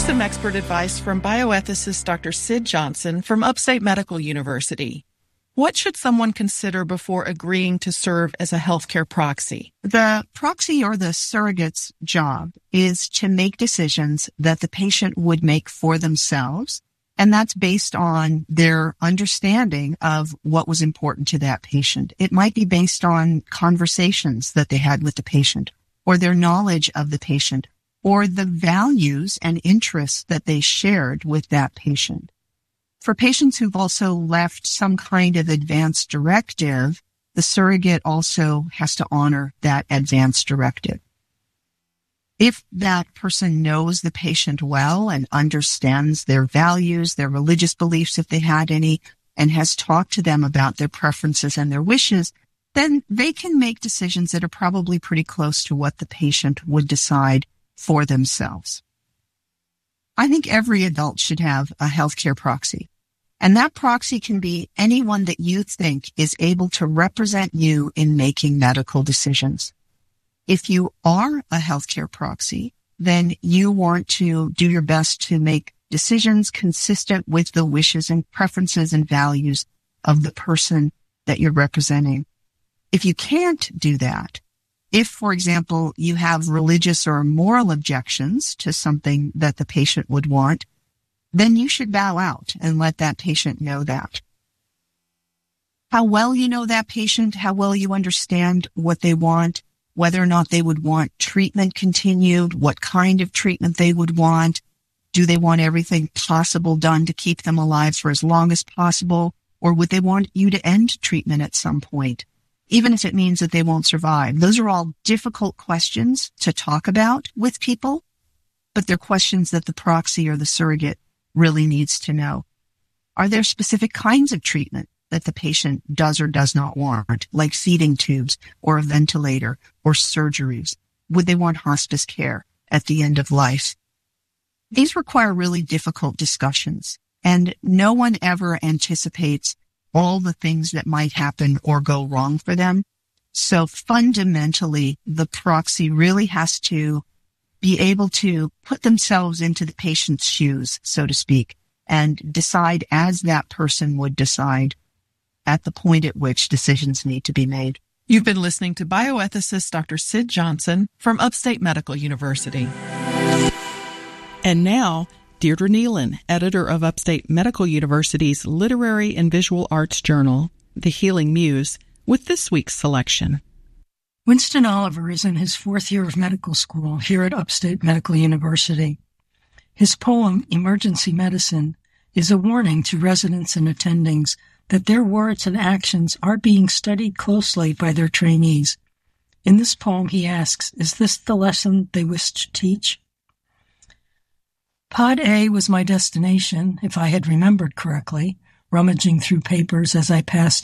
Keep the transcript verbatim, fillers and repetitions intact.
some expert advice from bioethicist Doctor Sid Johnson from Upstate Medical University. What should someone consider before agreeing to serve as a healthcare proxy? The proxy or the surrogate's job is to make decisions that the patient would make for themselves, and that's based on their understanding of what was important to that patient. It might be based on conversations that they had with the patient, or their knowledge of the patient, or the values and interests that they shared with that patient. For patients who've also left some kind of advance directive, the surrogate also has to honor that advance directive. If that person knows the patient well and understands their values, their religious beliefs, if they had any, and has talked to them about their preferences and their wishes, then they can make decisions that are probably pretty close to what the patient would decide for themselves. I think every adult should have a healthcare proxy, and that proxy can be anyone that you think is able to represent you in making medical decisions. If you are a healthcare proxy, then you want to do your best to make decisions consistent with the wishes and preferences and values of the person that you're representing. If you can't do that, if, for example, you have religious or moral objections to something that the patient would want, then you should bow out and let that patient know that. How well you know that patient, how well you understand what they want, whether or not they would want treatment continued, what kind of treatment they would want, do they want everything possible done to keep them alive for as long as possible, or would they want you to end treatment at some point, even if it means that they won't survive? Those are all difficult questions to talk about with people, but they're questions that the proxy or the surrogate really needs to know. Are there specific kinds of treatment that the patient does or does not want, like feeding tubes or a ventilator or surgeries? Would they want hospice care at the end of life? These require really difficult discussions, and no one ever anticipates all the things that might happen or go wrong for them. So fundamentally, the proxy really has to be able to put themselves into the patient's shoes, so to speak, and decide as that person would decide at the point at which decisions need to be made. You've been listening to bioethicist Doctor Sid Johnson from Upstate Medical University. And now, Deirdre Nealon, editor of Upstate Medical University's Literary and Visual Arts Journal, The Healing Muse, with this week's selection. Winston Oliver is in his fourth year of medical school here at Upstate Medical University. His poem, Emergency Medicine, is a warning to residents and attendings that their words and actions are being studied closely by their trainees. In this poem, he asks, is this the lesson they wish to teach? Pod A was my destination, if I had remembered correctly, rummaging through papers as I passed